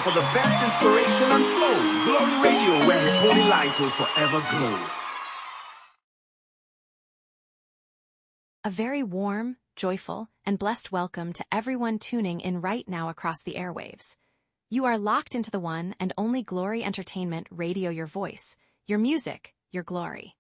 for the best inspiration and flow. Glory Radio, where His holy light will forever glow. A very warm, joyful, and blessed welcome to everyone tuning in right now across the airwaves. You are locked into the one and only Glory Entertainment Radio, your voice, your music, your glory.